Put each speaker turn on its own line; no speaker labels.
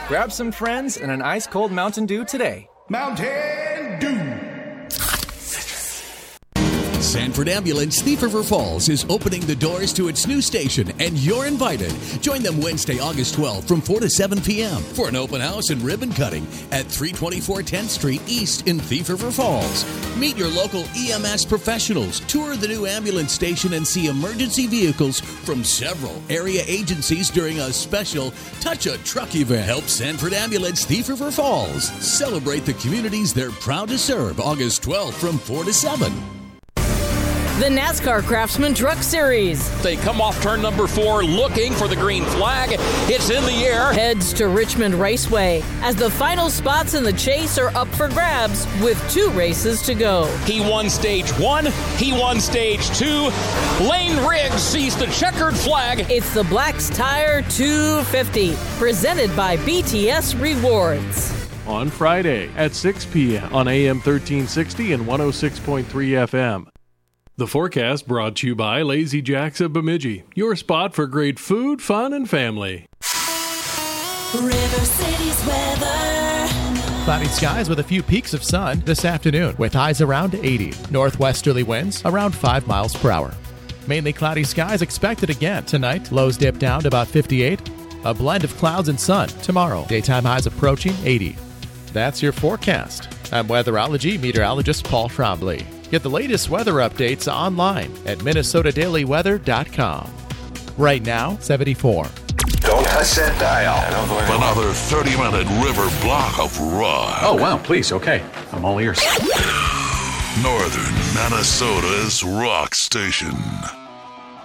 Grab some friends and an ice-cold Mountain Dew today.
Mountain Dew.
Sanford Ambulance Thief River Falls is opening the doors to its new station, and you're invited. Join them Wednesday, August 12th from 4 to 7 p.m. for an open house and ribbon cutting at 324 10th Street East in Thief River Falls. Meet your local EMS professionals, tour the new ambulance station, and see emergency vehicles from several area agencies during a special Touch a Truck event. Help Sanford Ambulance Thief River Falls celebrate the communities they're proud to serve August 12th from 4 to 7.
The NASCAR Craftsman Truck Series.
They come off turn number 4 looking for the green flag. It's in the air.
Heads to Richmond Raceway as the final spots in the chase are up for grabs with 2 races to go.
He won stage 1. He won stage 2. Lane Riggs sees the checkered flag.
It's the Black's Tire 250 presented by BTS Rewards.
On Friday at 6 p.m. on AM 1360 and 106.3 FM. The forecast brought to you by Lazy Jacks of Bemidji, your spot for great food, fun, and family.
River City's weather.
Cloudy skies with a few peaks of sun this afternoon with highs around 80. Northwesterly winds around 5 miles per hour. Mainly cloudy skies expected again tonight. Lows dip down to about 58. A blend of clouds and sun tomorrow. Daytime highs approaching 80. That's your forecast. I'm weatherology meteorologist Paul Trombley. Get the latest weather updates online at MinnesotaDailyWeather.com. Right now, 74.
Don't touch that dial.
Another 30-minute river block of rock.
Oh, wow, please, okay. I'm all ears.
Northern Minnesota's rock station.